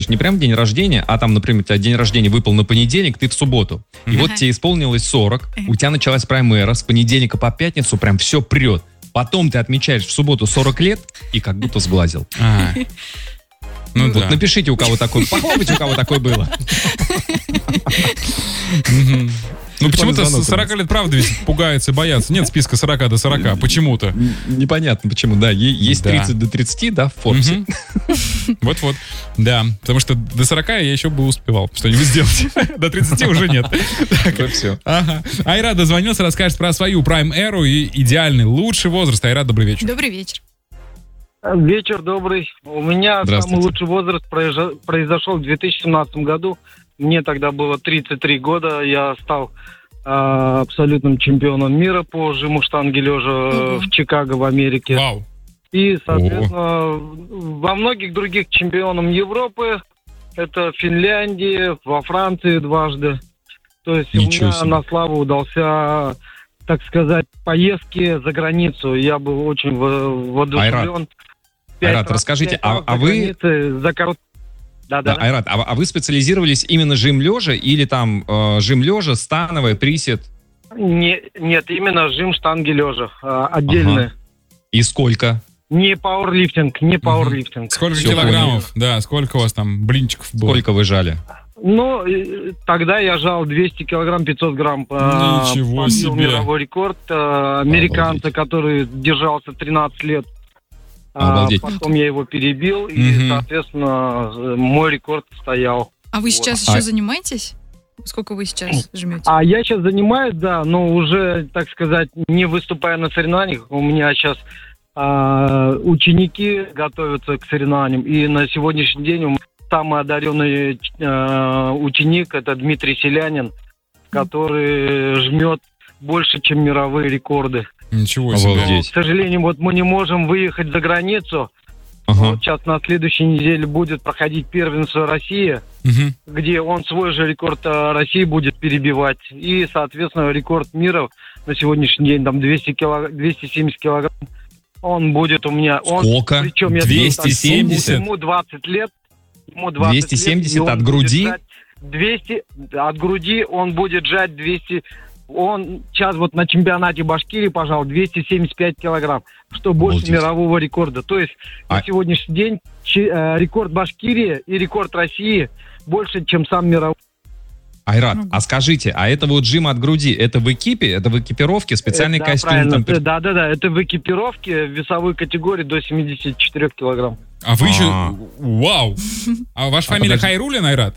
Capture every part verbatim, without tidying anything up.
не прям день рождения, а там, например, у тебя день рождения выпал на понедельник, ты в субботу. И вот тебе исполнилось сорок, у тебя началась прайм-эра, с понедельника по пятницу прям все прет. Потом ты отмечаешь в субботу сорок лет и как будто сглазил. А. Ну вот да. напишите, у кого такое, похлопайте, у кого такое было. Ну почему-то с сорока лет, правда, ведь пугаются и боятся. Нет списка сорока до сорока. Почему-то. Непонятно почему, да. Есть тридцать до тридцати, да, в Форбсе. Вот-вот. Да. Потому что до сорока я еще бы успевал что-нибудь сделать. До тридцати уже нет. Так, все. Ага. Айрат дозвонился, расскажет про свою прайм-эру и идеальный, лучший возраст. Айрат, добрый вечер. Добрый вечер. Вечер добрый. У меня самый лучший возраст произошел в две тысячи семнадцатом году. Мне тогда было тридцать три года. Я стал э, абсолютным чемпионом мира по жиму штанги лежа э, в Чикаго, в Америке. Вау. И, соответственно, во многих других чемпионом Европы. Это Финляндии, во Франции дважды. То есть Ничего у меня себе. на славу удался, так сказать, поездки за границу. Я был очень во- воодушевлен. Айрат, расскажите, а, а вы... За корот... Да, да, да, Айрат, а, а вы специализировались именно жим лежа или там э, жим лежа, становая, присед? Не, нет, именно жим штанги лежа, э, отдельные. Ага. И сколько? Не пауэрлифтинг, не пауэрлифтинг. Сколько Всё килограммов? Да, сколько у вас там блинчиков было? Сколько вы жали? Ну, э, тогда я жал двести килограмм, пятьсот грамм. Э, Ничего побил себе. мировой рекорд. Э, американца, Обалдеть. который держался тринадцать лет. Обалдеть. А потом я его перебил, и, Мгм. соответственно, э, мой рекорд стоял. А вы сейчас А- еще занимаетесь? Сколько вы сейчас жмете? А я сейчас занимаюсь, да, но уже, так сказать, не выступая на соревнованиях. У меня сейчас а, ученики готовятся к соревнованиям. И на сегодняшний день у меня самый одаренный а, ученик — это Дмитрий Селянин, который жмет больше, чем мировые рекорды. Ничего себе. Обалдеть. К сожалению, вот мы не можем выехать за границу. Ага. Вот сейчас на следующей неделе будет проходить первенство России, Мгм. где он свой же рекорд э, России будет перебивать. И, соответственно, рекорд мира на сегодняшний день, там, двести килограмм, двести семьдесят килограмм, он будет у меня... Он, Сколько? причем я двести семьдесят? Ему двадцать лет. Ему двадцать двести семьдесят лет, и он от будет груди? жать двести от груди он будет жать двести... Он сейчас вот на чемпионате Башкирии, пожалуй, двести семьдесят пять килограмм, что больше Обалдеть. мирового рекорда. То есть А- на сегодняшний день чи- э, рекорд Башкирии и рекорд России больше, чем сам мировой. Айрат, а скажите, а это вот жим от груди, это в экипе, это в экипировке, специальный Да, костюм? правильно. Там, пер- Да, да, да. Это в экипировке в весовой категории до семидесяти четырёх килограмм. А вы еще... А. Вау! А ваша А фамилия подожди. Хайруллин, Айрат?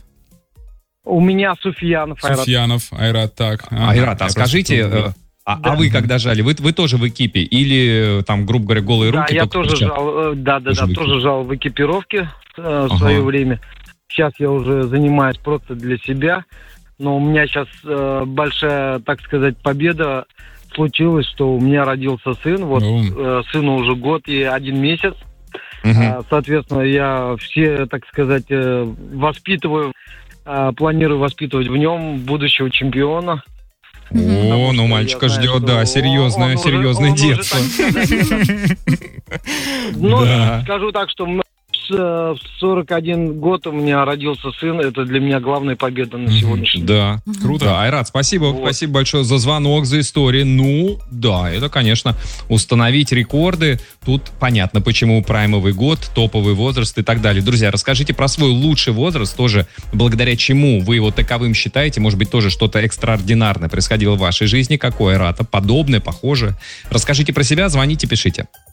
У меня Суфьянов, Айрат. Суфьянов, Айрат, так. Ага, Айрат, а я скажите, просто- э, а, Да. а вы когда жали, вы, вы тоже в экипе или э, там, грубо говоря, голые Да, руки? я только тоже перчатки? жал, э, да, да, Тоже да, в экипе. тоже жал в экипировке э, в Ага. свое время. Сейчас я уже занимаюсь просто для себя, но у меня сейчас э, большая, так сказать, победа случилась, что у меня родился сын, вот Ну. э, сыну уже год и один месяц. Мгм. А, соответственно, я все, так сказать, э, воспитываю, а, планирую воспитывать в нем будущего чемпиона. О, Потому ну что мальчика я знаю, ждет, что да, он- серьезное, он уже- серьезное он уже, детство. так сказать, Ну, Да. скажу так, что м- с, э, в сорок один год у меня родился сын. Это для меня главная победа на Мгм. сегодняшний день. Да, круто. Да, Айрат, спасибо, Вот. спасибо большое за звонок, за историю. Ну, да, это, конечно, установить рекорды. Тут понятно, почему праймовый год, топовый возраст и так далее. Друзья, расскажите про свой лучший возраст, тоже благодаря чему вы его таковым считаете. Может быть, тоже что-то экстраординарное происходило в вашей жизни, как у Айрата, подобное, похожее. Расскажите про себя, звоните, пишите.